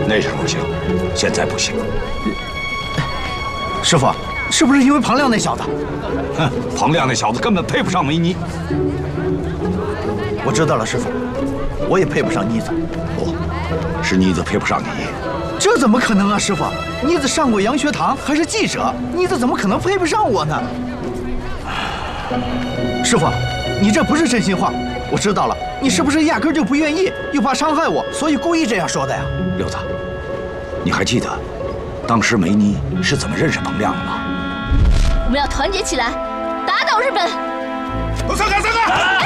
那时候行，现在不行。 师傅，是不是因为庞亮那小子？ 哼，庞亮那小子根本配不上梅妮。 我知道了，师傅，我也配不上妮子。 不，是妮子配不上你。 这怎么可能啊，师傅？妮子上过洋学堂，还是记者，妮子怎么可能配不上我呢？师傅，你这不是真心话。我知道了，你是不是压根就不愿意，又怕伤害我，所以故意这样说的呀？ 六子，你还记得当时梅妮是怎么认识彭亮的吗？ 我们要团结起来，打倒日本！ 散开！ 干什么？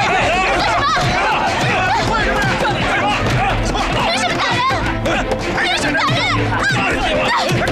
凭什么打人？凭什么打人？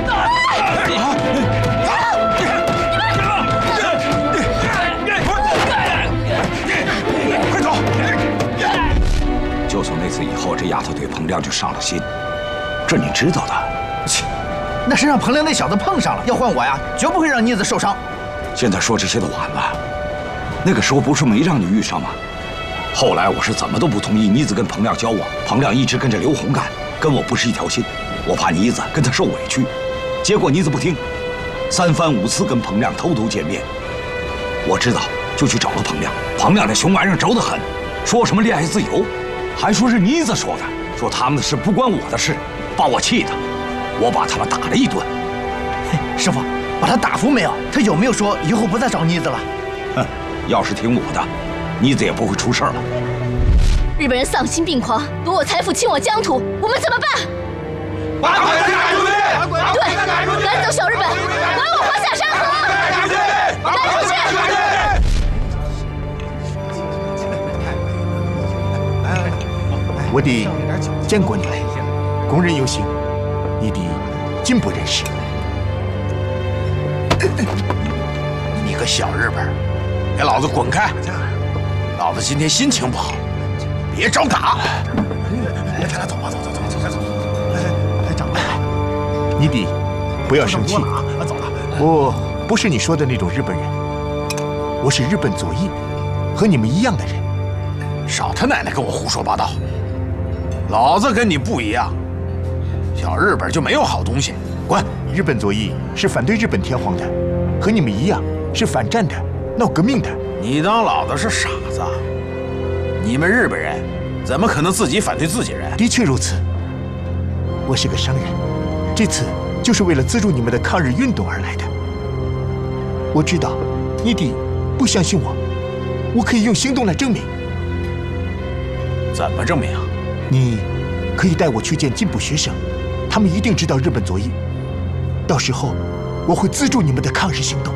快走！ 就从那次以后，这丫头对彭亮就上了心，这你知道的。 切，那是让彭亮那小子碰上了，要换我呀，绝不会让妮子受伤。 现在说这些都晚了，那个时候不是没让你遇上吗？后来我是怎么都不同意妮子跟彭亮交往，彭亮一直跟着刘红干，跟我不是一条心，我怕妮子跟他受委屈，结果妮子不听，3番5次跟彭亮偷偷见面。我知道，就去找了彭亮，彭亮那熊玩意儿轴得很，说什么恋爱自由，还说是妮子说的，说他们的事不关我的事，把我气的，我把他们打了一顿。 嘿，师傅，把他打服没有？他有没有说以后不再找妮子了？ 哼，要是听我的，妮子也不会出事了。 日本人丧心病狂，夺我财富，侵我疆土，我们怎么办？ 把鬼子赶出去！ 对，赶走小日本，还我华夏山河！赶出去！ 我弟见过你，供人有幸，你弟进不忍事。 你个小日本，给老子滚开！老子今天心情不好，别找打。走吧，走。 长辈，你弟不要生气。 走了。 我不是你说的那种日本人，我是日本左翼，和你们一样的人。 少他奶奶跟我胡说八道！老子跟你不一样，小日本就没有好东西，滚！ 日本左翼是反对日本天皇的，和你们一样是反战的，闹革命的。 你当老子是傻子？你们日本人怎么可能自己反对自己人？ 的确如此。我是个商人，这次就是为了资助你们的抗日运动而来的。我知道你弟不相信我，我可以用行动来证明。 怎么证明啊？ 你可以带我去见进步学生，他们一定知道日本左翼。到时候我会资助你们的抗日行动。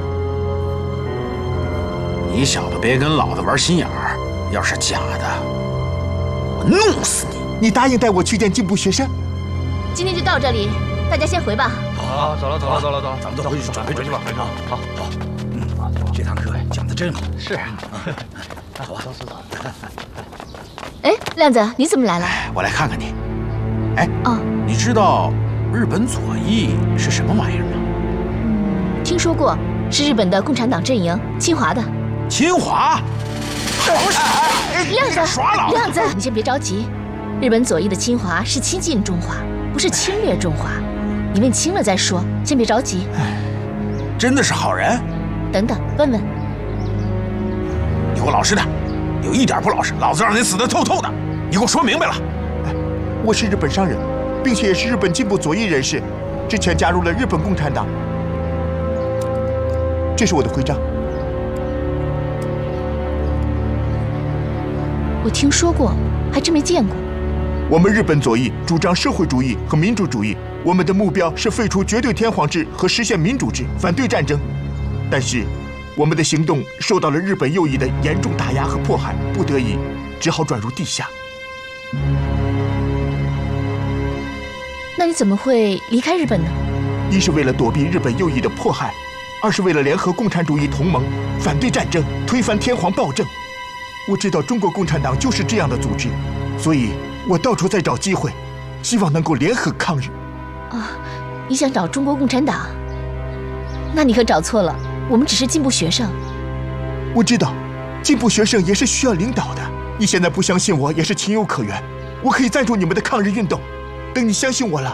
你小子别跟老子玩心眼儿，要是假的，我弄死你！ 你答应带我去见进步学生？ 今天就到这里，大家先回吧。 好，走了， 咱们都回去准备吧。好。这堂课讲得真好。 是啊。 走吧，走。 哎，亮子，你怎么来了？ 我来看看你。哎， 哦， 你知道日本左翼是什么玩意儿吗？ 听说过，是日本的共产党阵营，清华的。 清华？ 亮子， 耍老子！ 亮子，你先别着急。日本左翼的侵华是亲近中华，不是侵略中华。你问清了再说，先别着急。 真的是好人？ 等等，问问。 你给我老实点，有一点不老实，老子让你死得透透的。你给我说明白了。 我是日本商人，并且也是日本进步左翼人士，之前加入了日本共产党。这是我的徽章。 我听说过，还真没见过。 我们日本左翼主张社会主义和民主主义，我们的目标是废除绝对天皇制和实现民主制，反对战争。但是，我们的行动受到了日本右翼的严重打压和迫害，不得已只好转入地下。 那你怎么会离开日本呢？ 一是为了躲避日本右翼的迫害，二是为了联合共产主义同盟，反对战争，推翻天皇暴政。我知道中国共产党就是这样的组织，所以我到处在找机会，希望能够联合抗日。 啊，你想找中国共产党？那你可找错了，我们只是进步学生。 我知道，进步学生也是需要领导的。你现在不相信我也是情有可原，我可以赞助你们的抗日运动。等你相信我了，